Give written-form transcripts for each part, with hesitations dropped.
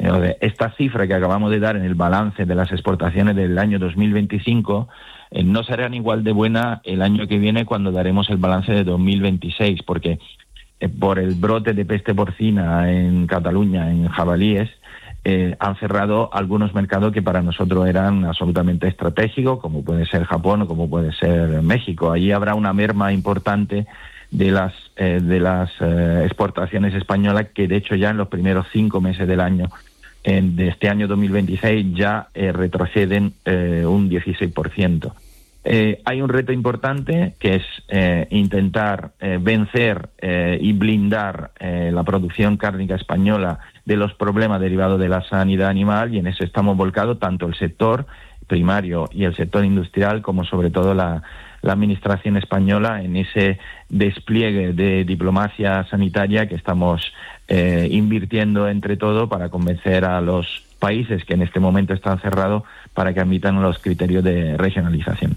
esta cifra que acabamos de dar en el balance de las exportaciones del año 2025 no serán igual de buena el año que viene cuando daremos el balance de 2026, porque por el brote de peste porcina en Cataluña, en jabalíes, han cerrado algunos mercados que para nosotros eran absolutamente estratégicos, como puede ser Japón o como puede ser México. Allí habrá una merma importante de las exportaciones españolas, que de hecho ya en los primeros 5 meses del año, de este año 2026, ya retroceden un 16%. Hay un reto importante que es intentar vencer y blindar la producción cárnica española de los problemas derivados de la sanidad animal, y en eso estamos volcados tanto el sector primario y el sector industrial, como sobre todo la administración española, en ese despliegue de diplomacia sanitaria que estamos invirtiendo entre todos para convencer a los países que en este momento están cerrados para que admitan los criterios de regionalización.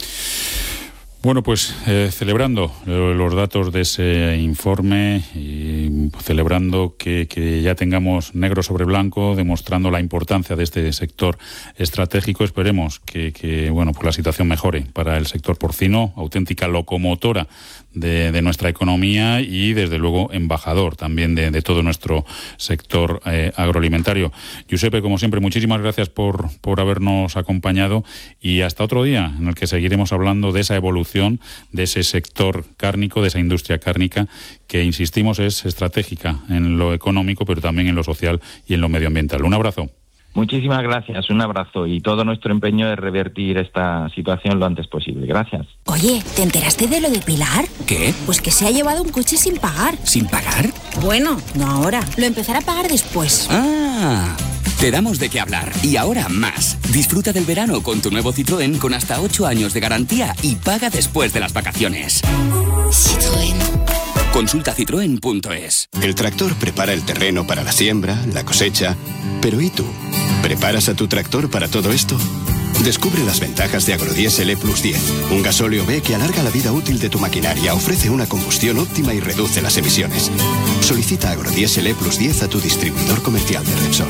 Bueno, pues celebrando los datos de ese informe y celebrando que ya tengamos negro sobre blanco, demostrando la importancia de este sector estratégico, esperemos que bueno, pues la situación mejore para el sector porcino, auténtica locomotora de nuestra economía y, desde luego, embajador también de todo nuestro sector agroalimentario. Giuseppe, como siempre, muchísimas gracias por habernos acompañado, y hasta otro día en el que seguiremos hablando de esa evolución de ese sector cárnico, de esa industria cárnica que, insistimos, es estratégica en lo económico, pero también en lo social y en lo medioambiental. Un abrazo. Muchísimas gracias, un abrazo, y todo nuestro empeño es revertir esta situación lo antes posible. Gracias. Oye, ¿te enteraste de lo de Pilar? ¿Qué? Pues que se ha llevado un coche sin pagar. ¿Sin pagar? Bueno, no ahora, lo empezará a pagar después. ¡Ah! Te damos de qué hablar, y ahora más. Disfruta del verano con tu nuevo Citroën con hasta 8 años de garantía y paga después de las vacaciones. Citroën. Consulta citroen.es. El tractor prepara el terreno para la siembra, la cosecha. Pero ¿y tú? ¿Preparas a tu tractor para todo esto? Descubre las ventajas de Agrodiesel E+10, un gasóleo B que alarga la vida útil de tu maquinaria, ofrece una combustión óptima y reduce las emisiones. Solicita Agrodiesel E+10 a tu distribuidor comercial de Repsol.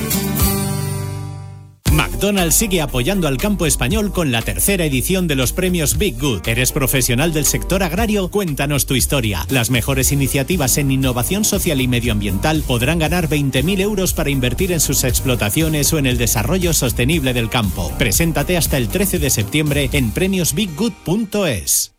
McDonald's sigue apoyando al campo español con la 3ª edición de los premios Big Good. ¿Eres profesional del sector agrario? Cuéntanos tu historia. Las mejores iniciativas en innovación social y medioambiental podrán ganar 20.000 euros para invertir en sus explotaciones o en el desarrollo sostenible del campo. Preséntate hasta el 13 de septiembre en premiosbiggood.es.